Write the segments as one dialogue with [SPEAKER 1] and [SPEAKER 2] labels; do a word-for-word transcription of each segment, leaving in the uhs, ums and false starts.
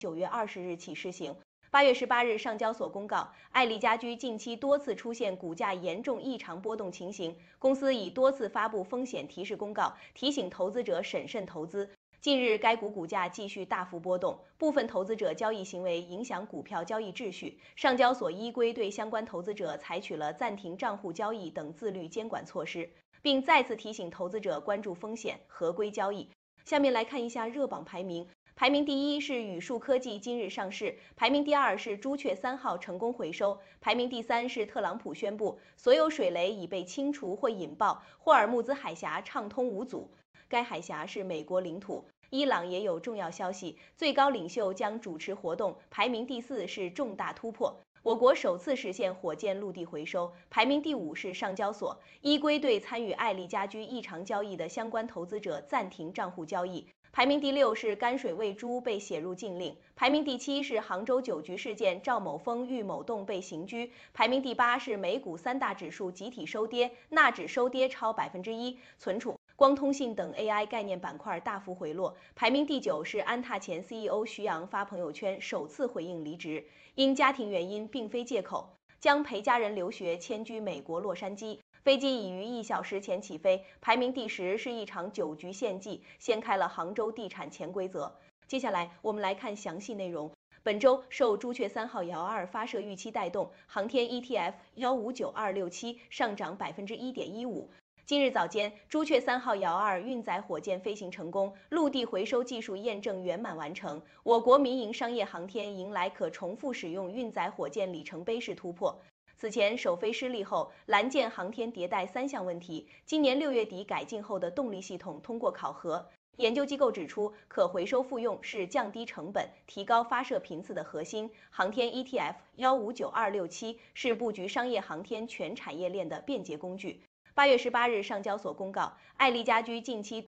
[SPEAKER 1] 九月二十日起施行。八月十八日，上交所公告，爱丽家居近期多次出现股价严重异常波动情形，公司已多次发布风险提示公告，提醒投资者审慎投资。近日，该股股价继续大幅波动，部分投资者交易行为影响股票交易秩序。上交所依规对相关投资者采取了暂停账户交易等自律监管措施，并再次提醒投资者关注风险，合规交易。下面来看一下热榜排名。排名第一是宇树科技今日上市，排名第二是朱雀三号成功回收，排名第三是特朗普宣布所有水雷已被清除或引爆，霍尔木兹海峡畅通无阻。该海峡是美国领土。伊朗也有重要消息，最高领袖将主持活动，排名第四是重大突破。我国首次实现火箭陆地回收，排名第五是上交所，依规对参与爱丽家居异常交易的相关投资者暂停账户交易。排名第六是甘水喂猪被写入禁令，排名第七是杭州酒局事件赵某峰、郁某栋被刑拘，排名第八是美股三大指数集体收跌，纳指收跌超百分之一，存储、光通信等 A I 概念板块大幅回落。排名第九是安踏前 C E O 徐阳发朋友圈首次回应离职，因家庭原因并非借口，将陪家人留学迁居美国洛杉矶。飞机已于一小时前起飞。排名第十是一场酒局献祭，掀开了杭州地产潜规则。接下来我们来看详细内容。本周受朱雀三号遥二发射预期带动，航天 E T F 一五九二六七上涨百分之一点一五。今日早间，朱雀三号遥二运载火箭飞行成功，陆地回收技术验证圆满完成，我国民营商业航天迎来可重复使用运载火箭里程碑式突破。此前首飞失利后，蓝箭航天迭代三项问题，今年六月底改进后的动力系统通过考核。研究机构指出，可回收复用是降低成本、提高发射频次的核心。航天 E T F 一五九二六七是布局商业航天全产业链的便捷工具。八月十八日，上交所公告，爱丽家居近期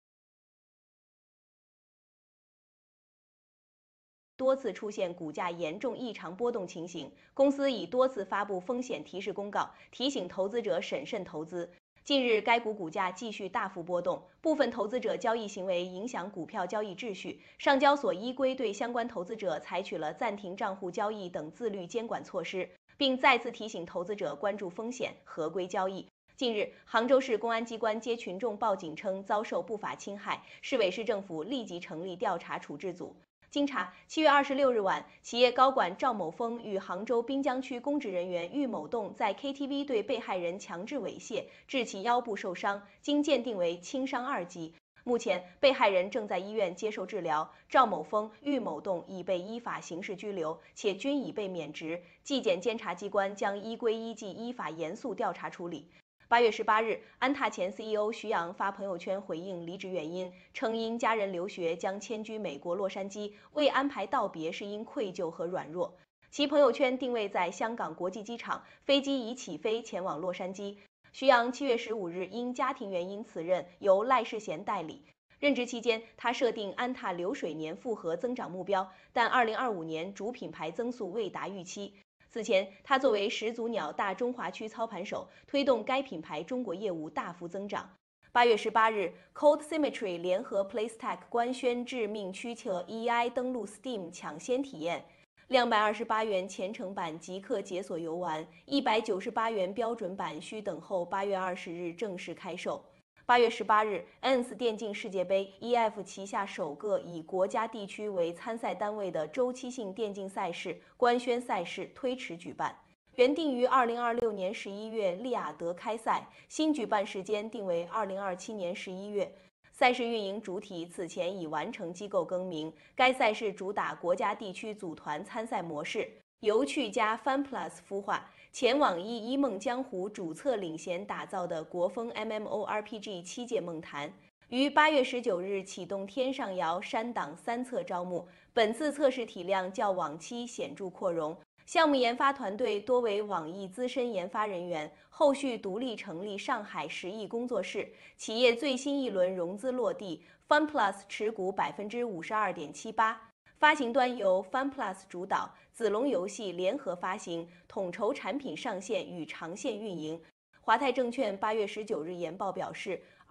[SPEAKER 1] 多次出现股价严重异常波动情形，公司已多次发布风险提示公告，提醒投资者审慎投资。近日，该股股价继续大幅波动，部分投资者交易行为影响股票交易秩序。上交所依规对相关投资者采取了暂停账户交易等自律监管措施，并再次提醒投资者关注风险，合规交易。近日，杭州市公安机关接群众报警称遭受不法侵害，市委市政府立即成立调查处置组。经查，七月二十六日晚，企业高管赵某峰与杭州滨江区公职人员郁某栋在 K T V 对被害人强制猥亵，致其腰部受伤，经鉴定为轻伤二级。目前，被害人正在医院接受治疗，赵某峰、郁某栋已被依法刑事拘留，且均已被免职。纪检监察机关将依规依纪依法严肃调查处理。八月十八日，安踏前 C E O 徐阳发朋友圈回应离职原因，称因家人留学将迁居美国洛杉矶，未安排道别是因愧疚和软弱。其朋友圈定位在香港国际机场，飞机已起飞前往洛杉矶。徐阳七月十五日因家庭原因辞任，由赖世贤代理。任职期间，他设定安踏流水年复合增长目标，但二零二五年主品牌增速未达预期。此前，他作为始祖鸟大中华区操盘手，推动该品牌中国业务大幅增长。八月十八日 ，Cold Symmetry 联合 PlayStack 官宣致命驱策 E I 登陆 Steam 抢先体验，两百二十八元前程版即刻解锁游玩，一百九十八元标准版需等候八月二十日正式开售。八月十八日 ，E N S 电竞世界杯 E F 旗下首个以国家地区为参赛单位的周期性电竞赛事官宣赛事推迟举办，原定于二零二六年十一月利雅得开赛，新举办时间定为二零二七年十一月。赛事运营主体此前已完成机构更名，该赛事主打国家地区组团参赛模式，由趣加 FunPlus 孵化。前网易《一梦江湖》主策领衔打造的国风 M M O R P G 七界梦谈，于八月十九日启动天上遥山档三测招募，本次测试体量较往期显著扩容，项目研发团队多为网易资深研发人员，后续独立成立上海十亿工作室，企业最新一轮融资落地 ，FunPlus 持股百分之五十二点七八。发行端由 FunPlus 主导，子龙游戏联合发行，统筹产品上线与长线运营。华泰证券八月十九日研报表示，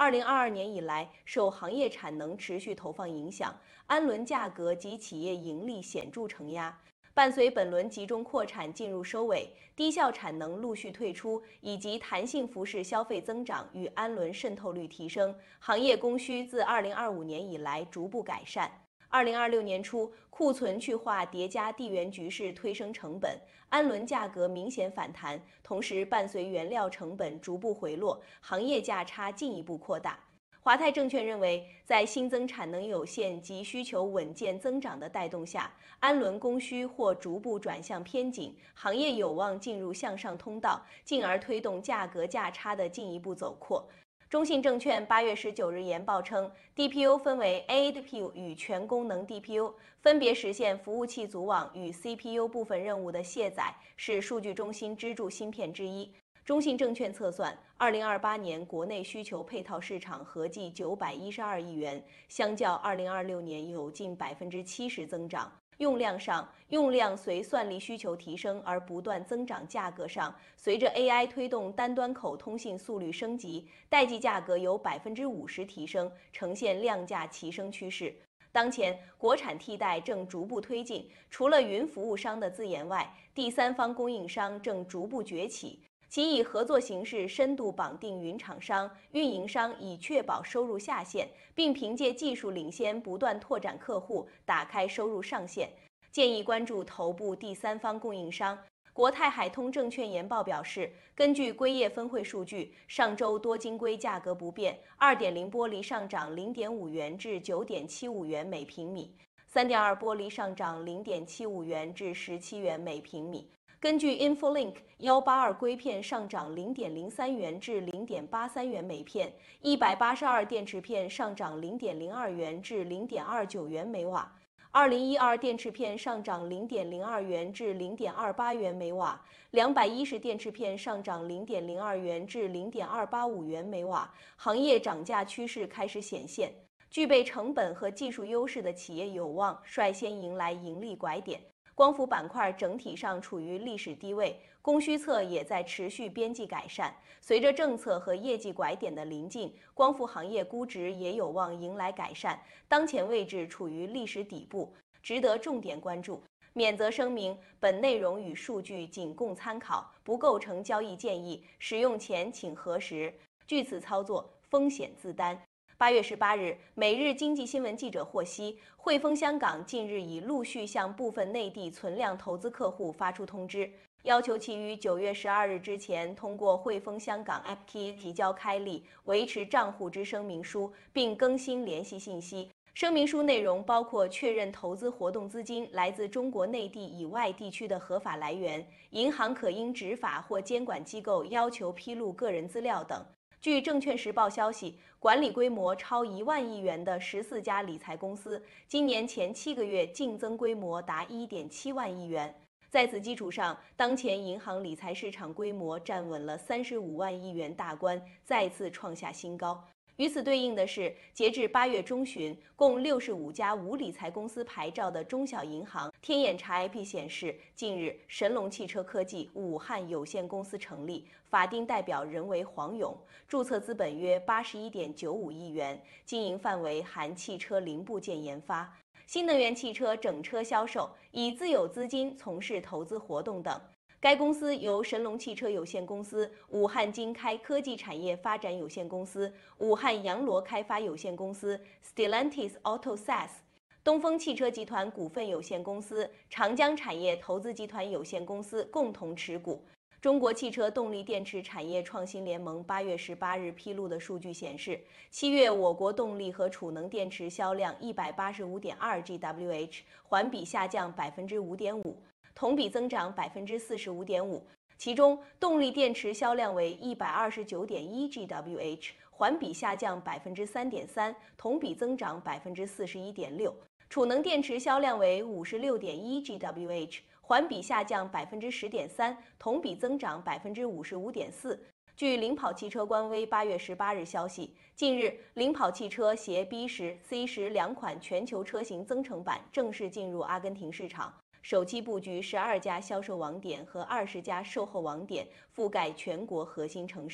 [SPEAKER 1] 二零二二年以来，受行业产能持续投放影响，氨纶价格及企业盈利显著承压。伴随本轮集中扩产进入收尾，低效产能陆续退出，以及弹性服饰消费增长与氨纶渗透率提升，行业供需自二零二五年以来逐步改善。二零二六年初，库存去化叠加地缘局势推升成本，氨纶价格明显反弹，同时伴随原料成本逐步回落，行业价差进一步扩大。华泰证券认为，在新增产能有限及需求稳健增长的带动下，氨纶供需或逐步转向偏紧，行业有望进入向上通道，进而推动价格价差的进一步走扩。中信证券八月十九日研报称 ，D P U 分为 A A D P U 与全功能 D P U， 分别实现服务器组网与 C P U 部分任务的卸载，是数据中心支柱芯片之一。中信证券测算，二零二八年国内需求配套市场合计九百一十二亿元，相较二零二六年有近百分之七十增长。用量上，用量随算力需求提升而不断增长；价格上，随着 A I 推动单端口通信速率升级，代际价格有百分之五十提升，呈现量价齐升趋势。当前，国产替代正逐步推进，除了云服务商的自研外，第三方供应商正逐步崛起。其以合作形式深度绑定云厂商、运营商，以确保收入下限，并凭借技术领先不断拓展客户，打开收入上限。建议关注头部第三方供应商。国泰海通证券研报表示，根据硅业分会数据，上周多晶硅价格不变， 二点零 玻璃上涨 零点五元至 九点七五元每平米， 三点二 玻璃上涨 零点七五元至十七元每平米。根据 InfoLink， 一八二硅片上涨 零点零三元至 零点八三元每片，一百八十二电池片上涨 零点零二元至 零点二九元每瓦，二零一二电池片上涨 零点零二元至 零点二八元每瓦，两百一十电池片上涨 零点零二元至 零点二八五元每瓦，行业涨价趋势开始显现。具备成本和技术优势的企业有望率先迎来盈利拐点。光伏板块整体上处于历史低位，供需侧也在持续边际改善。随着政策和业绩拐点的临近，光伏行业估值也有望迎来改善，当前位置处于历史底部，值得重点关注。免责声明：本内容与数据仅供参考，不构成交易建议，使用前请核实。据此操作，风险自担。八月十八日，每日经济新闻记者获悉，汇丰香港近日已陆续向部分内地存量投资客户发出通知，要求其于九月十二日之前通过汇丰香港 A P P 提交开立、维持账户之声明书，并更新联系信息。声明书内容包括确认投资活动资金来自中国内地以外地区的合法来源，银行可因执法或监管机构要求披露个人资料等。据证券时报消息，管理规模超一万亿元的十四家理财公司，今年前七个月净增规模达一点七万亿元。在此基础上，当前银行理财市场规模站稳了三十五万亿元大关，再次创下新高。与此对应的是，截至八月中旬，共六十五家无理财公司牌照的中小银行。天眼查 A P P 显示，近日神龙汽车科技武汉有限公司成立，法定代表人为黄勇，注册资本约八十一点九五亿元，经营范围含汽车零部件研发、新能源汽车整车销售，以自有资金从事投资活动等。该公司由神龙汽车有限公司、武汉金开科技产业发展有限公司、武汉洋螺开发有限公司、Stellantis Auto S A S、东风汽车集团股份有限公司、长江产业投资集团有限公司共同持股。中国汽车动力电池产业创新联盟八月十八日披露的数据显示，七月我国动力和储能电池销量一百八十五点二 G W H， 环比下降百分之五点五。同比增长百分之四十五点五，其中动力电池销量为一百二十九点一 G W H， 环比下降百分之三点三，同比增长百分之四十一点六。储能电池销量为五十六点一 G W H， 环比下降百分之十点三，同比增长百分之五十五点四。据领跑汽车官微八月十八日消息，近日领跑汽车携 B 十、C 十两款全球车型增程版正式进入阿根廷市场。首期布局十二家销售网点和二十家售后网点，覆盖全国核心城市。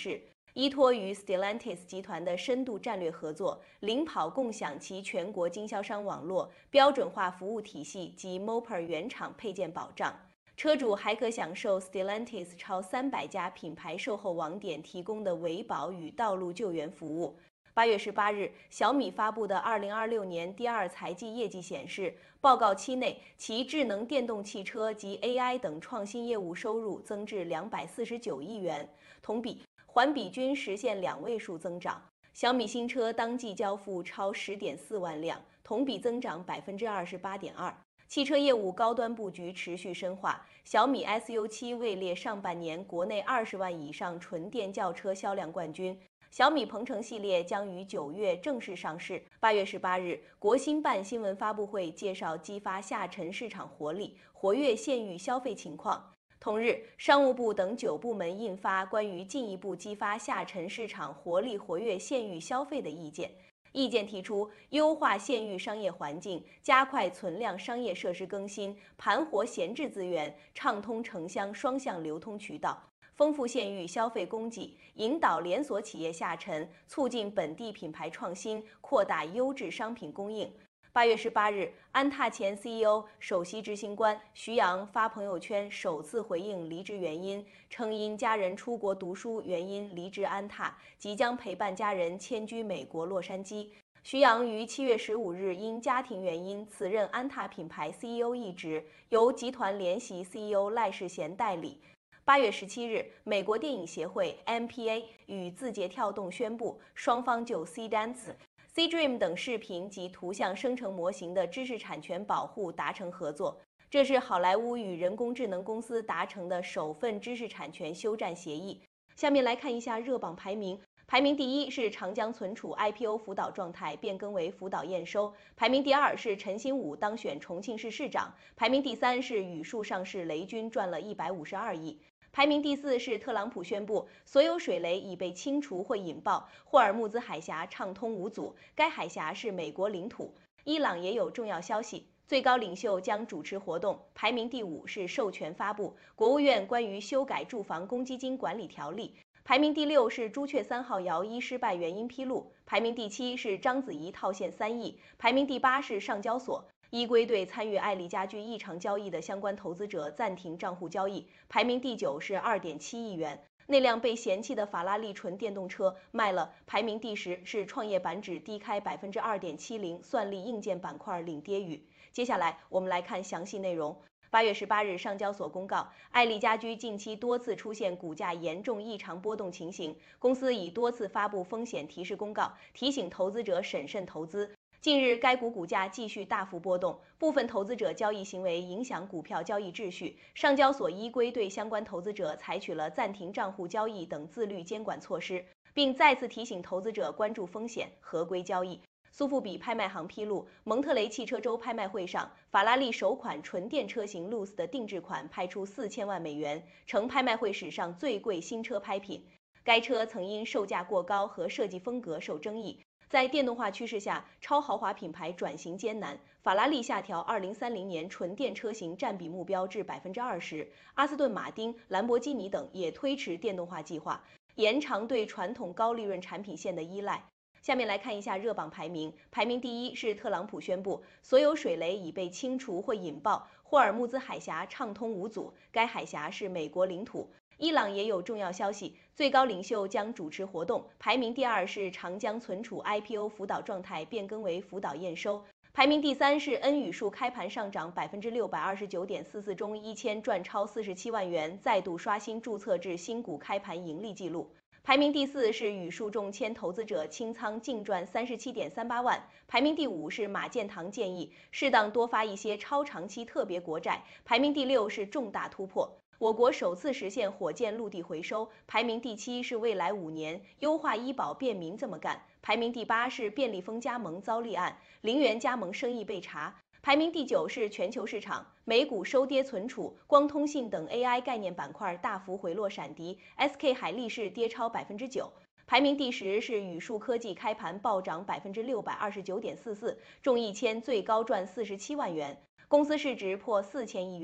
[SPEAKER 1] 依托于 Stellantis 集团的深度战略合作，领跑共享其全国经销商网络、标准化服务体系及 Mopar 原厂配件保障。车主还可享受 Stellantis 超三百家品牌售后网点提供的维保与道路救援服务。八月十八日，小米发布的二零二六年第二财季业绩显示，报告期内其智能电动汽车及 A I 等创新业务收入增至两百四十九亿元，同比、环比均实现两位数增长。小米新车当季交付超十点四万辆，同比增长百分之二十八点二。汽车业务高端布局持续深化，小米 S U 七位列上半年国内二十万以上纯电轿车销量冠军。小米鹏程系列将于九月正式上市。八月十八日，国新办新闻发布会介绍激发下沉市场活力、活跃县域消费情况。同日，商务部等九部门印发关于进一步激发下沉市场活力、活跃县域消费的意见。意见提出，优化县域商业环境，加快存量商业设施更新，盘活闲置资源，畅通城乡双向流通渠道。丰富县域消费供给，引导连锁企业下沉，促进本地品牌创新，扩大优质商品供应。八月十八日，安踏前 C E O、首席执行官徐阳发朋友圈首次回应离职原因，称因家人出国读书原因离职安踏，即将陪伴家人迁居美国洛杉矶。徐阳于七月十五日因家庭原因辞任安踏品牌 C E O 一职，由集团联席 C E O 赖世贤代理。八月十七日，美国电影协会 M P A 与字节跳动宣布，双方就 C-Dance、C-Dream 等视频及图像生成模型的知识产权保护达成合作。这是好莱坞与人工智能公司达成的首份知识产权休战协议。下面来看一下热榜排名。排名第一是长江存储 I P O 辅导状态变更为辅导验收，排名第二是陈新武当选重庆市市长，排名第三是语数上市雷军赚了一百五十二亿。排名第四是特朗普宣布所有水雷已被清除或引爆，霍尔木兹海峡畅通无阻，该海峡是美国领土。伊朗也有重要消息，最高领袖将主持活动。排名第五是授权发布国务院关于修改住房公积金管理条例。排名第六是朱雀三号摇一失败原因披露。排名第七是章子怡套现三亿。排名第八是上交所依规对参与爱丽家居异常交易的相关投资者暂停账户交易。排名第九是 二点七亿元。那辆被嫌弃的法拉利纯电动车卖了。排名第十是创业板指低开百分之二点七零，算力硬件板块领跌雨。接下来我们来看详细内容。八月十八日，上交所公告，爱丽家居近期多次出现股价严重异常波动情形，公司已多次发布风险提示公告，提醒投资者审慎投资。近日，该股股价继续大幅波动，部分投资者交易行为影响股票交易秩序。上交所依规对相关投资者采取了暂停账户交易等自律监管措施，并再次提醒投资者关注风险，合规交易。苏富比拍卖行披露，蒙特雷汽车周拍卖会上，法拉利首款纯电车型 Luce 的定制款拍出四千万美元，成拍卖会史上最贵新车拍品。该车曾因售价过高和设计风格受争议。在电动化趋势下，超豪华品牌转型艰难。法拉利下调二零三零年纯电车型占比目标至百分之二十，阿斯顿马丁、兰博基尼等也推迟电动化计划，延长对传统高利润产品线的依赖。下面来看一下热榜排名，排名第一是特朗普宣布所有水雷已被清除或引爆，霍尔木兹海峡畅通无阻，该海峡是美国领土。伊朗也有重要消息，最高领袖将主持活动。排名第二是长江存储 I P O 辅导状态变更为辅导验收。排名第三是恩语数开盘上涨百分之六百二十九点四四，中一千赚超四十七万元，再度刷新注册至新股开盘盈利记录。排名第四是语数中签投资者清仓净赚三十七点三八万。排名第五是马建堂建议适当多发一些超长期特别国债。排名第六是重大突破，我国首次实现火箭陆地回收。排名第七是未来五年优化医保便民这么干。排名第八是便利蜂加盟遭立案，零元加盟生意被查。排名第九是全球市场，美股收跌存储，光通信等 A I 概念板块大幅回落闪跌 ，S K 海力士跌超百分之九。排名第十是语数科技开盘暴涨百分之六百二十九点四四，中一千最高赚四十七万元，公司市值破四千亿元。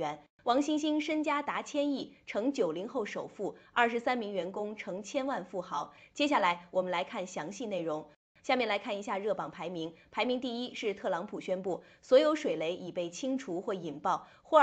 [SPEAKER 1] 王兴兴身家达千亿，成九零后首富，二十三名员工成千万富豪。接下来我们来看详细内容。下面来看一下热榜排名，排名第一是特朗普宣布所有水雷已被清除或引爆。